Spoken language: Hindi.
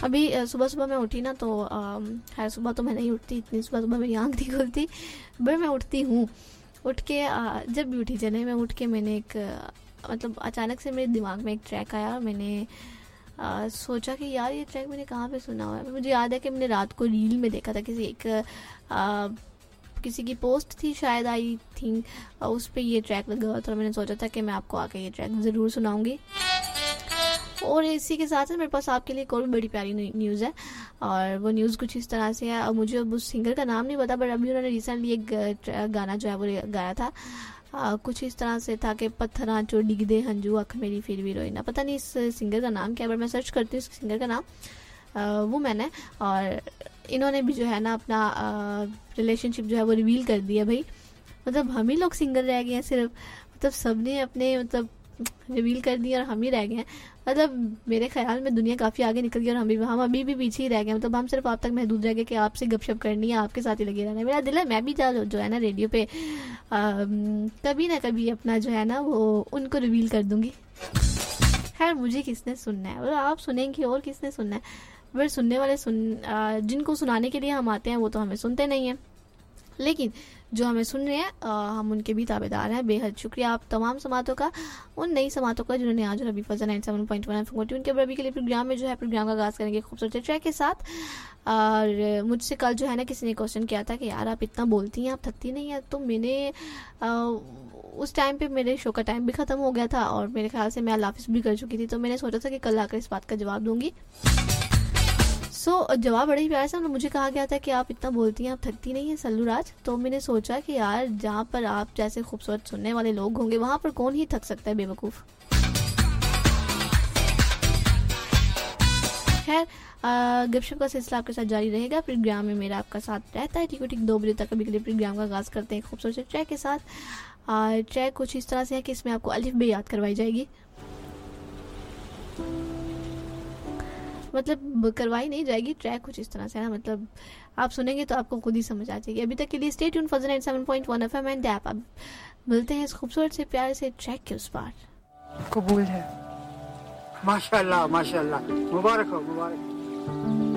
सुबह मैं उठी ना, तो खैर सुबह तो मैं नहीं उठती, इतनी सुबह मेरी आँख नहीं खुलती, बट मैं उठती हूँ। उठ के जब भी उठी चले, मैं उठ के मैंने एक मतलब अचानक से मेरे दिमाग में एक ट्रैक आया। मैंने सोचा कि यार ये ट्रैक मैंने कहाँ पे सुना हुआ है। मुझे याद है कि मैंने रात को रील में देखा था, किसी की पोस्ट थी शायद, आई थिंक, उस पर ये ट्रैक लगा हुआ था। मैंने सोचा था कि मैं आपको आके ये ट्रैक ज़रूर सुनाऊंगी। और इसी के साथ मेरे पास आपके लिए एक और भी बड़ी प्यारी न्यूज़ है, और वो न्यूज़ कुछ इस तरह से है। अब मुझे उस सिंगर का नाम नहीं पता, बट अभी उन्होंने रिसेंटली एक गाना जो है वो गाया था, कुछ इस तरह से था कि पत्थरां चो डिगदे हंजू अख मेरी फिर भी रोई ना। पता नहीं इस सिंगर का नाम क्या है, बट मैं सर्च करती हूँ इस सिंगर का नाम, वो मैंने। और इन्होंने भी जो है ना अपना रिलेशनशिप जो है वो रिवील कर दिया भाई। मतलब हम ही लोग सिंगल रह गए हैं सिर्फ, मतलब सब ने अपने मतलब रिवील कर दिया और हम ही रह गए हैं। मतलब मेरे ख्याल में दुनिया काफ़ी आगे निकल गई और हम अभी भी पीछे ही रह गए। मतलब हम सिर्फ आप तक महदूद रह गए कि आपसे गपशप करनी है, आपके साथ ही लगे रहना है। मेरा दिल है मैं भी जो है ना रेडियो पे कभी ना कभी अपना जो है ना वो उनको रिवील कर दूंगी। खैर मुझे किसने सुनना है, आप सुनेंगे और किसने सुनना है, बट सुनने वाले जिनको सुनाने के लिए हम आते हैं वो तो हमें सुनते नहीं हैं, लेकिन जो हमें सुन रहे हैं हम उनके भी ताबेदार हैं। बेहद शुक्रिया आप तमाम समातों का, उन नई समातों का जिन्होंने आज रबी फजल 97.1 FM ट्यून के रबी के लिए प्रोग्राम में जो है प्रोग्राम का आगाज़ करेंगे खूबसूरत ट्रैक के साथ। और मुझसे कल जो है ना किसी ने क्वेश्चन किया था कि यार आप इतना बोलती हैं, आप थकती नहीं हैं। तो मैंने उस टाइम पे मेरे शो का टाइम भी ख़त्म हो गया था और मेरे ख्याल से मैं अल्लाह हाफ़िज़ भी कर चुकी थी, तो मैंने सोचा था कि कल आकर इस बात का जवाब दूंगी। जवाब बड़े ही प्यार से मुझे कहा गया था कि आप इतना बोलती हैं, आप थकती नहीं हैं सल्लू राज। तो मैंने सोचा कि यार जहाँ पर आप जैसे खूबसूरत सुनने वाले लोग होंगे वहाँ पर कौन ही थक सकता है बेवकूफ़। खैर गपशप का सिलसिला आपके साथ जारी रहेगा। प्रोग्राम में मेरा आपका साथ रहता है ठीक 2 बजे तक। अभी के लिए प्रोग्राम का आगाज़ करते हैं खूबसूरत ट्रैक के साथ। ट्रैक कुछ इस तरह से है कि इसमें आपको अलिफ बे याद करवाई जाएगी, मतलब करवाई नहीं जाएगी, ट्रैक कुछ इस तरह से है ना, मतलब आप सुनेंगे तो आपको खुद ही समझ आ जाएगी। अभी तक के लिए stay tune for 97.1 FM and app. अब मिलते हैं इस खूबसूरत से प्यारे से ट्रैक के उस पार। कबूल है। माशाल्लाह माशाल्लाह, मुबारक हो मुबारक।